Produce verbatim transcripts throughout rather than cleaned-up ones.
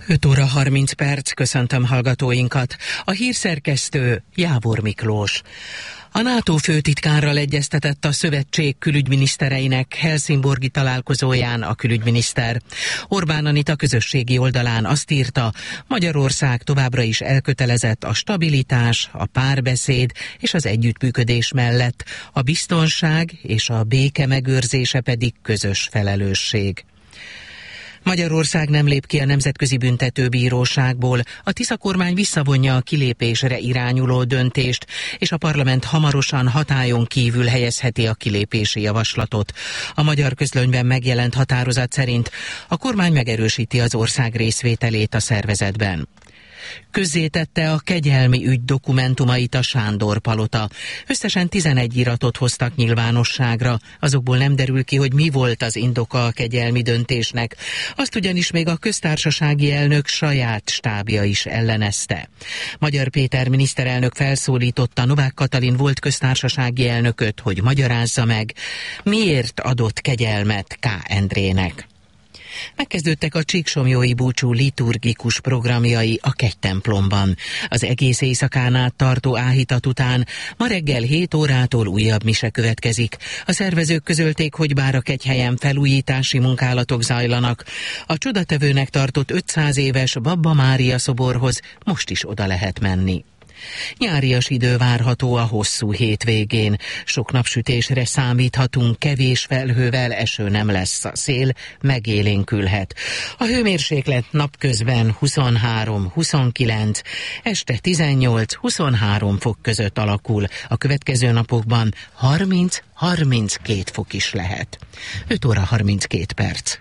öt óra harminc perc, köszöntöm hallgatóinkat. A hírszerkesztő Jávor Miklós. A NATO főtitkárral egyeztetett a szövetség külügyminisztereinek helsingborgi találkozóján a külügyminiszter. Orbán Anita közösségi oldalán azt írta, Magyarország továbbra is elkötelezett a stabilitás, a párbeszéd és az együttműködés mellett, a biztonság és a béke megőrzése pedig közös felelősség. Magyarország nem lép ki a Nemzetközi Büntetőbíróságból, a Tisza kormány visszavonja a kilépésre irányuló döntést, és a parlament hamarosan hatályon kívül helyezheti a kilépési javaslatot. A Magyar Közlönyben megjelent határozat szerint a kormány megerősíti az ország részvételét a szervezetben. Közzétette a kegyelmi ügy dokumentumait a Sándor palota. Összesen tizenegy iratot hoztak nyilvánosságra, azokból nem derül ki, hogy mi volt az indoka a kegyelmi döntésnek. Azt ugyanis még a köztársasági elnök saját stábja is ellenezte. Magyar Péter miniszterelnök felszólította Novák Katalin volt köztársasági elnököt, hogy magyarázza meg, miért adott kegyelmet K. Endrének. Megkezdődtek a csíksomlyói búcsú liturgikus programjai a kegytemplomban. Az egész éjszakán át tartó áhítat után ma reggel hét órától újabb mise következik. A szervezők közölték, hogy bár a kegyhelyen felújítási munkálatok zajlanak, a csodatevőnek tartott ötszáz éves Babba Mária szoborhoz most is oda lehet menni. Nyárias idő várható a hosszú hétvégén. Sok napsütésre számíthatunk, kevés felhővel, eső nem lesz, a szél megélénkülhet. A hőmérséklet napközben huszonhárom huszonkilenc, este tizennyolc-huszonhárom fok között alakul. A következő napokban harminc-harminckét fok is lehet. öt óra harminckét perc.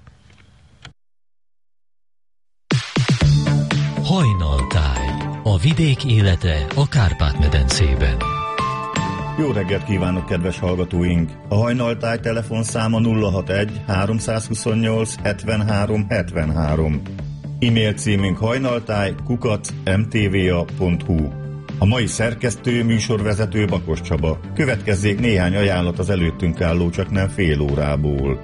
Hajnaltáj. A vidék élete a Kárpát-medencében. Jó reggelt kívánok, kedves hallgatóink! A Hajnaltáj telefonszáma nulla hatvanegy háromszázhuszonnyolc hetvenhárom hetvenhárom. E-mail címünk hajnaltáj kukac em té vé a pont hu. A mai szerkesztő, műsorvezető Bakos Csaba. Következzék néhány ajánlat az előttünk álló csak nem fél órából.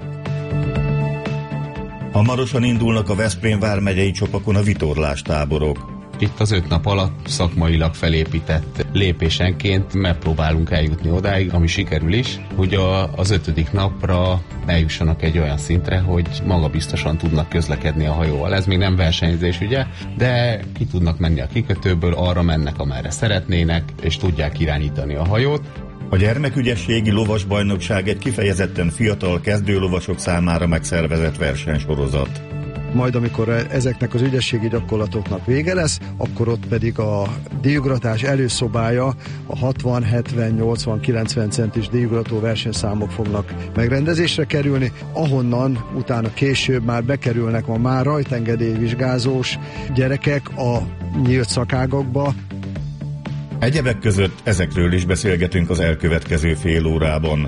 Hamarosan indulnak a Veszprém vármegyei csopakon a vitorlástáborok. Itt az öt nap alatt szakmailag felépített lépésenként megpróbálunk eljutni odáig, ami sikerül is, hogy a, az ötödik napra eljussanak egy olyan szintre, hogy magabiztosan tudnak közlekedni a hajóval. Ez még nem versenyzés, ugye, de ki tudnak menni a kikötőből, arra mennek, amerre szeretnének, és tudják irányítani a hajót. A gyermekügyességi lovasbajnokság egy kifejezetten fiatal kezdőlovasok számára megszervezett versenysorozat. Majd amikor ezeknek az ügyességi gyakorlatoknak vége lesz, akkor ott pedig a díjugratás előszobája, a hatvan, hetven, nyolcvan, kilencven centis díjugrató versenyszámok fognak megrendezésre kerülni, ahonnan utána később már bekerülnek a már rajtengedélyvizsgázós gyerekek a nyílt szakágakba. Egyebek között ezekről is beszélgetünk az elkövetkező fél órában.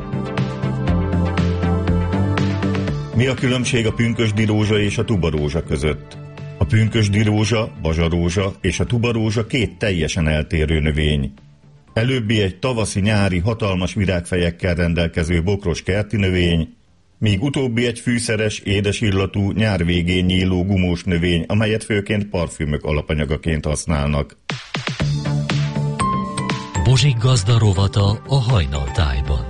Mi a különbség a pünkösdi rózsa és a tubarózsa között? A pünkösdi rózsa, bazsarózsa és a tubarózsa két teljesen eltérő növény. Előbbi egy tavaszi-nyári hatalmas virágfejekkel rendelkező bokros kerti növény, míg utóbbi egy fűszeres, édes illatú, nyár végén nyíló gumós növény, amelyet főként parfümök alapanyagaként használnak. Bozsik gazda rovata a Hajnaltájban.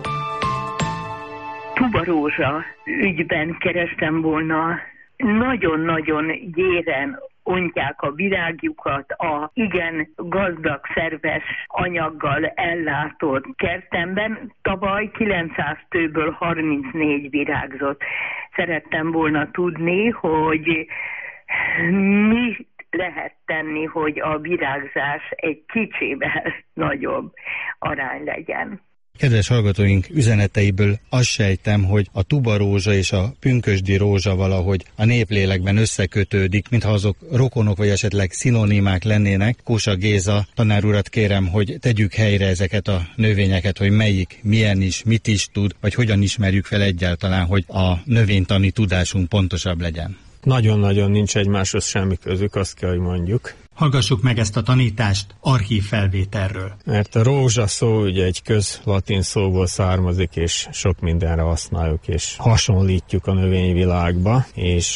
Tubarózsa ügyben kerestem volna. Nagyon-nagyon gyéren ontják a virágjukat a igen gazdag, szerves anyaggal ellátott kertemben. Tavaly kilencszáz tőből harmincnégy virágzott. Szerettem volna tudni, hogy mi lehet tenni, hogy a virágzás egy kicsivel nagyobb arány legyen. Kedves hallgatóink üzeneteiből azt sejtem, hogy a tubarózsa és a pünkösdi rózsa valahogy a néplélekben összekötődik, mintha azok rokonok vagy esetleg szinonimák lennének. Kósa Géza tanár urat kérem, hogy tegyük helyre ezeket a növényeket, hogy melyik milyen is, mit is tud, vagy hogyan ismerjük fel egyáltalán, hogy a növénytani tudásunk pontosabb legyen. Nagyon-nagyon nincs egymáshoz semmi közük, azt kell, hogy mondjuk. Hallgassuk meg ezt a tanítást archív felvételről. Mert a rózsa szó ugye egy közlatin szóból származik, és sok mindenre használjuk, és hasonlítjuk a növényvilágba, és a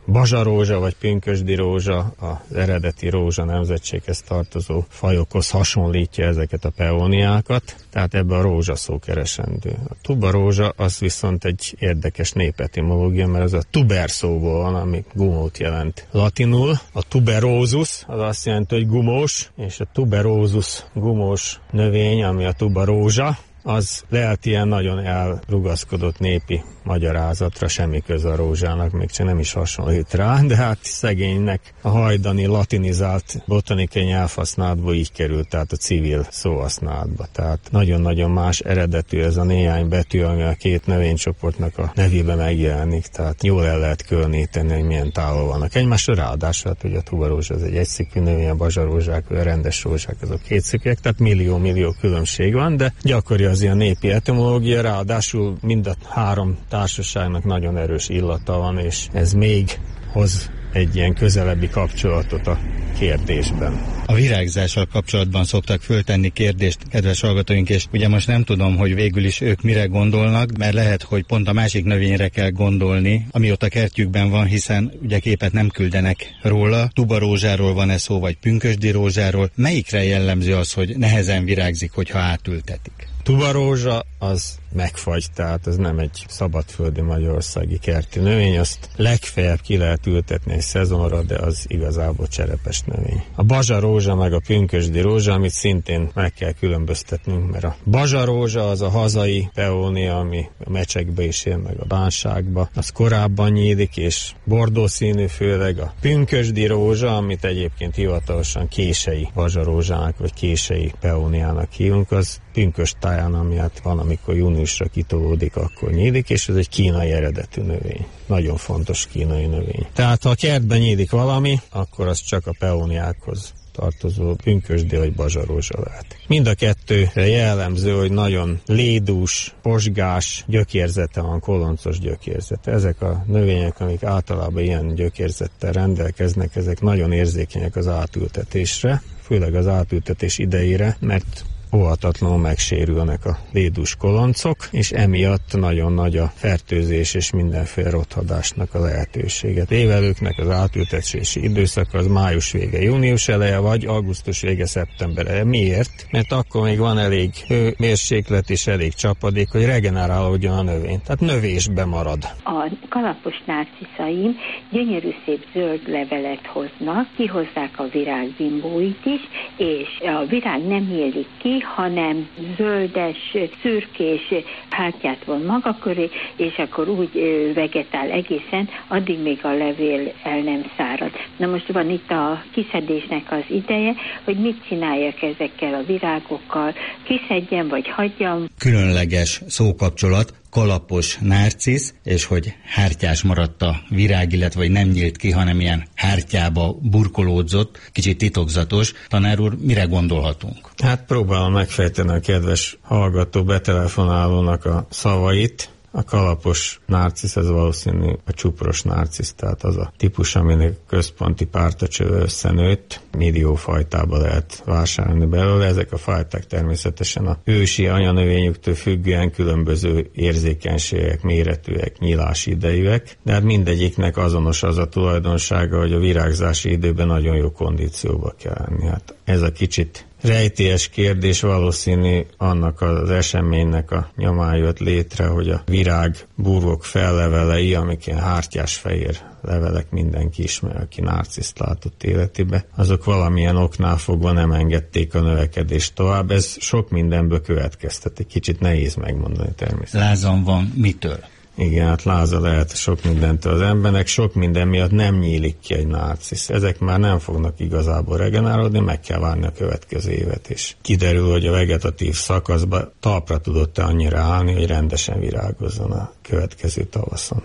bazsarózsa vagy pünkösdi rózsa, az eredeti rózsa nemzetséghez tartozó fajokhoz hasonlítja ezeket a peóniákat, tehát ebbe a rózsaszó keresendő. A tubarózsa az viszont egy érdekes népetimológia, mert ez a tuber szóból van, ami gumót jelent latinul. A tuberosus az azt jelenti, hogy gumós, és a tuberosus gumós növény, ami a tubarózsa, az lehet ilyen nagyon elrugaszkodott népi magyarázatra, semmi köze a rózsának, még csak nem is hasonlít rá, de hát szegénynek a hajdani latinizált botanikai nyelvhasználatból így került, tehát a civil szóhasználatba. Tehát nagyon-nagyon más eredetű ez a néhány betű, ami a két növénycsoportnak a nevébe megjelenik, tehát jól el lehet különíteni, hogy milyen távol vannak egymásra, ráadásul hát ugye a tubarózsa az egy egyszikű növény, a bazsarózsák, a rendes rózsák azok kétszikűek, tehát millió-millió különbség van, de gyakori az ilyen népi etimológia, ráadásul mind a három társaságnak nagyon erős illata van, és ez még hoz egy ilyen közelebbi kapcsolatot a kérdésben. A virágzással kapcsolatban szoktak föltenni kérdést, kedves hallgatóink, és ugye most nem tudom, hogy végül is ők mire gondolnak, mert lehet, hogy pont a másik növényre kell gondolni, ami ott a kertjükben van, hiszen ugye képet nem küldenek róla. Tubarózsáról van-e szó, vagy pünkösdi rózsáról? Melyikre jellemző az, hogy nehezen virágzik, hogyha átültetik? Tubarózsa az megfagy, tehát ez nem egy szabadföldi magyarországi kerti növény, azt legfeljebb ki lehet ültetni egy szezonra, de az igazából cserepes növény. A bazsarózsa meg a pünkösdi rózsa, amit szintén meg kell különböztetnünk, mert a bazsarózsa az a hazai peónia, ami a mecsekbe is él, meg a bánságba, az korábban nyílik, és bordószínű, főleg a pünkösdi rózsa, amit egyébként hivatalosan kései bazsarózsának, vagy kései peóniának hívunk, az pünkösd táján, ami hát van, amikor júniusra kitolódik, akkor nyílik, és ez egy kínai eredetű növény. Nagyon fontos kínai növény. Tehát ha a kertben nyílik valami, akkor az csak a peóniákhoz tartozó pünkösdi vagy bazsarózsa lehet. Mind a kettőre jellemző, hogy nagyon lédús, posgás gyökérzete van, koloncos gyökérzete. Ezek a növények, amik általában ilyen gyökérzettel rendelkeznek, ezek nagyon érzékenyek az átültetésre, főleg az átültetés idejére, mert óhatatlanul megsérülnek a lédús koloncok, és emiatt nagyon nagy a fertőzés és mindenféle rothadásnak a lehetőséget. Évelőknek az átültetési időszaka az május vége, június eleje, vagy augusztus vége, szeptember eleje. Miért? Mert akkor még van elég hőmérséklet és elég csapadék, hogy regenerálódjon a növény. Tehát növésbe marad. A kalapos narciszaim gyönyörű szép zöld levelet hoznak, kihozzák a virágbimbóit is, és a virág nem nyílik ki, hanem zöldes, szürkés hátját von maga köré, és akkor úgy vegetál egészen, addig még a levél el nem szárad. Na most van itt a kiszedésnek az ideje, hogy mit csináljak ezekkel a virágokkal, kiszedjem vagy hagyjam. Különleges szókapcsolat, kalapos narcisz, és hogy hártyás maradt a virág, illetve hogy nem nyílt ki, hanem ilyen hártyába burkolódzott, kicsit titokzatos. Tanár úr, mire gondolhatunk? Hát próbálom megfejteni a kedves hallgató betelefonálónak a szavait. A kalapos narcisz, ez valószínű a csupros narcisz, tehát az a típus, aminek központi pártacsöve összenőtt, millió fajtába lehet vásárolni belőle. Ezek a fajták természetesen a ősi anyanövényüktől függően különböző érzékenységek, méretűek, nyílási idejűek, de hát mindegyiknek azonos az a tulajdonsága, hogy a virágzási időben nagyon jó kondícióba kell lenni. Hát ez a kicsit rejtélyes kérdés valószínű annak az eseménynek a nyomán jött létre, hogy a virág burgok fellevelei, amik ilyen hártyás fehér levelek, mindenki ismer, aki narciszt látott életébe, azok valamilyen oknál fogva nem engedték a növekedést tovább. Ez sok mindenből következtet, egy kicsit nehéz megmondani természetesen. Lázan van mitől? Igen, hát láza lehet sok mindentől az embernek, sok minden miatt nem nyílik ki egy narcisz. Ezek már nem fognak igazából regenerálódni, meg kell várni a következő évet, és kiderül, hogy a vegetatív szakaszban talpra tudott-e annyira állni, hogy rendesen virágozzon a következő tavaszon.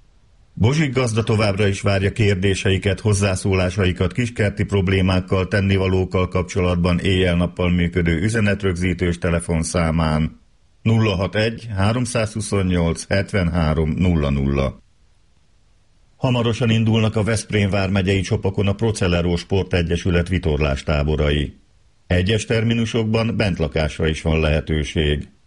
Bozsik gazda továbbra is várja kérdéseiket, hozzászólásaikat kiskerti problémákkal, tennivalókkal kapcsolatban éjjel-nappal működő üzenetrögzítős telefonszámán nulla hatvanegy háromszázhuszonnyolc hetvenhárom nulla nulla. Hamarosan indulnak a Veszprém vármegyei csopakon a Procelero Sportegyesület vitorlástáborai. Egyes terminusokban bentlakásra is van lehetőség.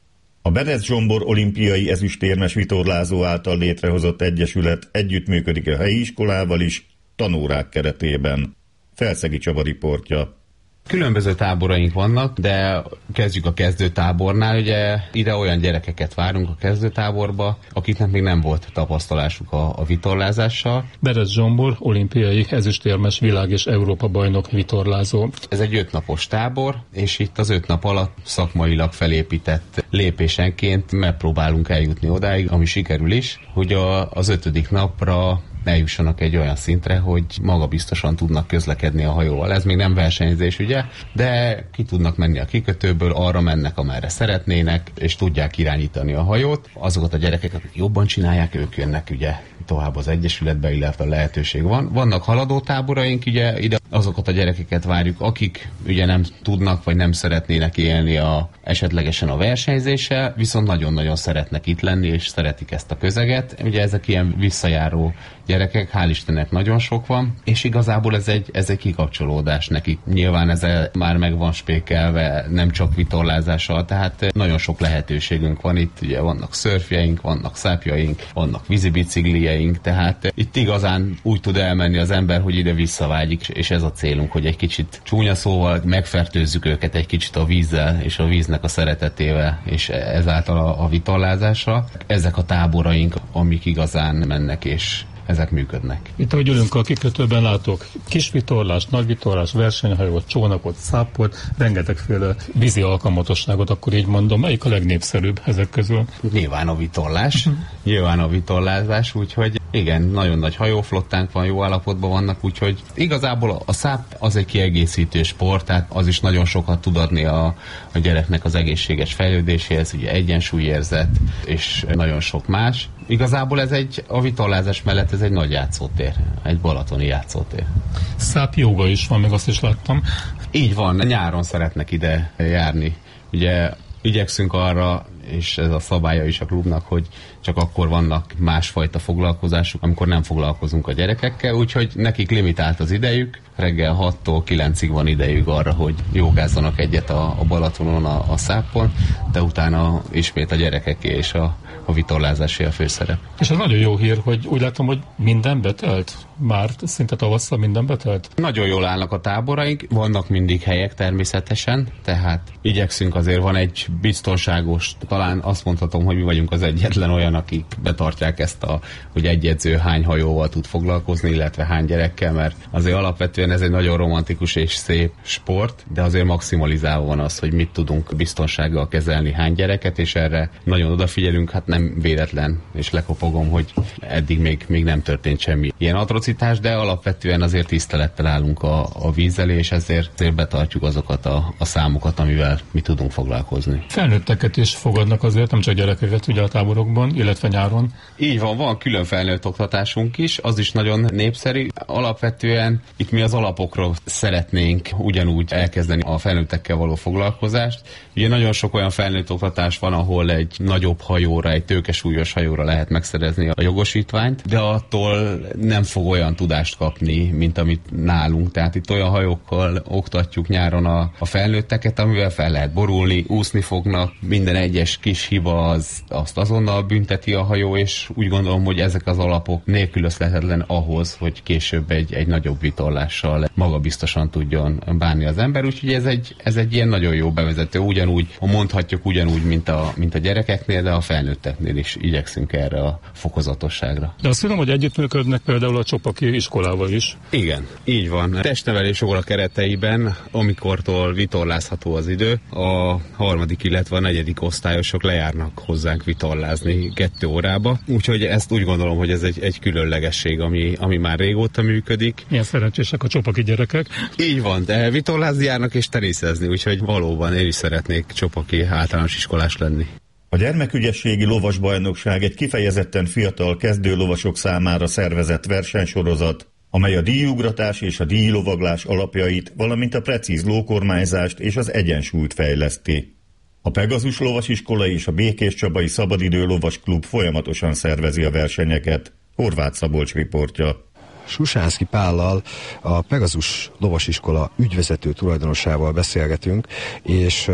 A Berez Zsombor olimpiai ezüstérmes vitorlázó által létrehozott egyesület együttműködik a helyi iskolával is, tanórák keretében. Felszegi Csaba riportja. Különböző táboraink vannak, de kezdjük a kezdőtábornál. Ugye ide olyan gyerekeket várunk a kezdőtáborba, akiknek még nem volt tapasztalásuk a, a vitorlázással. Berez Zsombor, olimpiai ezüstérmes világ- és Európa bajnok vitorlázó. Ez egy ötnapos tábor, és itt az öt nap alatt szakmailag felépített lépésenként megpróbálunk eljutni odáig, ami sikerül is, hogy a, az ötödik napra eljussanak egy olyan szintre, hogy magabiztosan tudnak közlekedni a hajóval. Ez még nem versenyzés, ugye, de ki tudnak menni a kikötőből, arra mennek, amerre szeretnének, és tudják irányítani a hajót. Azokat a gyerekek, akik jobban csinálják, ők jönnek ugye tovább az egyesületbe, illetve a lehetőség van. Vannak haladó táboraink, ugye ide azokat a gyerekeket várjuk, akik ugye nem tudnak, vagy nem szeretnének élni a, esetlegesen a versenyzéssel, viszont nagyon-nagyon szeretnek itt lenni, és szeretik ezt a közeget. Ugye ezek ilyen visszajáró gyerekek, hál' Istennek nagyon sok van, és igazából ez egy, ez egy kikapcsolódás nekik. Nyilván ez már meg van spékelve, nem csak vitorlázással, tehát nagyon sok lehetőségünk van itt, ugye vannak szörfjeink, vannak szápjaink, vannak vízibiciklijeink, tehát itt igazán úgy tud elmenni az ember, hogy ide visszavágyik, és ez a célunk, hogy egy kicsit csúnya szóval megfertőzzük őket egy kicsit a vízzel, és a víznek a szeretetével, és ezáltal a, a vitorlázásra. Ezek a táboraink, amik igazán mennek, és ezek működnek. Itt, ahogy ülünk a kikötőben, látok kis vitorlás, nagy vitorlás, versenyhajót, csónakot, szápot, rengetegféle vízi alkalmatosságot, akkor így mondom. Melyik a legnépszerűbb ezek közül? Nyilván a vitorlás, nyilván a vitorlázás, úgyhogy igen, nagyon nagy hajóflottánk van, jó állapotban vannak, úgyhogy igazából a száp az egy kiegészítő sport, tehát az is nagyon sokat tud adni a, a gyereknek az egészséges fejlődéséhez, ugye egyensúlyérzet, és nagyon sok más. Igazából ez egy, a vitorlázás mellett ez egy nagy játszótér, egy balatoni játszótér. Száp jóga is van, még azt is láttam. Így van, nyáron szeretnek ide járni. Ugye igyekszünk arra, és ez a szabálya is a klubnak, hogy csak akkor vannak másfajta foglalkozásuk, amikor nem foglalkozunk a gyerekekkel, úgyhogy nekik limitált az idejük, reggel hattól kilencig van idejük arra, hogy jogázzanak egyet a, a Balatonon, a, a szápon, de utána ismét a gyerekeké és a, a vitorlázásé a főszerep. És ez nagyon jó hír, hogy úgy látom, hogy minden betelt? Már szinte tavasszal minden betelt? Nagyon jól állnak a táboraink, vannak mindig helyek természetesen, tehát igyekszünk, azért van egy biztonságos, talán azt mondhatom, hogy mi vagyunk az egyetlen olyan, akik betartják ezt a, hogy egy edző hány hajóval tud foglalkozni, illetve hány gyerekkel, mert azért alapvetően ez egy nagyon romantikus és szép sport, de azért maximalizálva van az, hogy mit tudunk biztonsággal kezelni, hány gyereket, és erre nagyon odafigyelünk, hát nem véletlen, és lekopogom, hogy eddig még, még nem történt semmi ilyen atrocitás, de alapvetően azért tisztelettel állunk a, a vízzel, és ezért, ezért betartjuk azokat a, a számokat, amivel mi tudunk foglalkozni. Felnőtteket is fogadnak azért, nem csak gyerekeket ugye a táborokban, illetve nyáron. Így van, van külön felnőtt oktatásunk is, az is nagyon népszerű. Alapvetően itt mi az alapokról szeretnénk ugyanúgy elkezdeni a felnőttekkel való foglalkozást. Ugye nagyon sok olyan felnőtt oktatás van, ahol egy nagyobb hajóra, egy tőkesúlyos hajóra lehet megszerezni a jogosítványt, de attól nem fog olyan tudást kapni, mint amit nálunk. Tehát itt olyan hajókkal oktatjuk nyáron a, a felnőtteket, amivel fel lehet borulni, úszni fognak, minden egyes kis hiba az, azt azonnal bünteti a hajó, és úgy gondolom, hogy ezek az alapok nélkülözhetetlen ahhoz, hogy később egy, egy nagyobb vitorlással magabiztosan tudjon bánni az ember, úgyhogy ez egy, ez egy ilyen nagyon jó bevezető, ugyanúgy, mondhatjuk ugyanúgy, mint a, mint a gyerekeknél, de a felnőtteknél is igyekszünk erre a fokozatosságra. De azt tudom, hogy együttműködnek például a Csopaki iskolával is. Igen, így van. Testnevelés óra kereteiben, amikortól vitorlázható az idő, a harmadik, illetve a negyedik osztályosok lejárnak hozzánk vitorlázni kettő órába. Úgyhogy ezt úgy gondolom, hogy ez egy, egy különlegesség, ami, ami már régóta működik. Milyen szerencsések a csopaki gyerekek. Így van, de vitorlázni járnak és teniszezni, úgyhogy valóban én is szeretnék csopaki általános iskolás lenni. A gyermekügyességi lovasbajnokság egy kifejezetten fiatal kezdőlovasok számára szervezett versenysorozat, amely a díjugratás és a díjlovaglás alapjait, valamint a precíz lókormányzást és az egyensúlyt fejleszti. A Pegazus Lovasiskola és a Békéscsabai Szabadidő Lovas Klub folyamatosan szervezi a versenyeket. Horváth Szabolcs riportja. Susánszky Pállal, a Pegazus Lovasiskola ügyvezető tulajdonosával beszélgetünk, és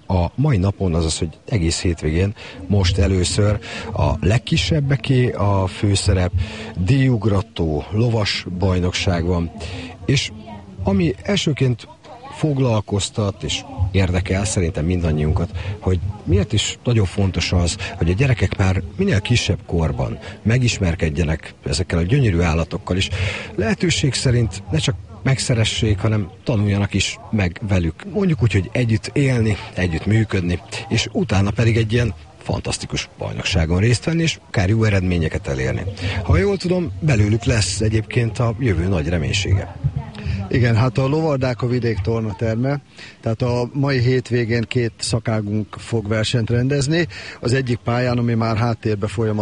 a mai napon, azaz, hogy egész hétvégén most először a legkisebbeké a főszerep, díjugrató, lovas bajnokság van, és ami elsőként foglalkoztat és érdekel szerintem mindannyiunkat, hogy miért is nagyon fontos az, hogy a gyerekek már minél kisebb korban megismerkedjenek ezekkel a gyönyörű állatokkal is. Lehetőség szerint ne csak megszeressék, hanem tanuljanak is meg velük. Mondjuk úgy, hogy együtt élni, együtt működni, és utána pedig egy ilyen fantasztikus bajnokságon részt venni, és akár jó eredményeket elérni. Ha jól tudom, belőlük lesz egyébként a jövő nagy reménysége. Igen, hát a Lovardák a vidék tornaterme, tehát a mai hétvégén két szakágunk fog versenyt rendezni. Az egyik pályán, ami már háttérbe folyamat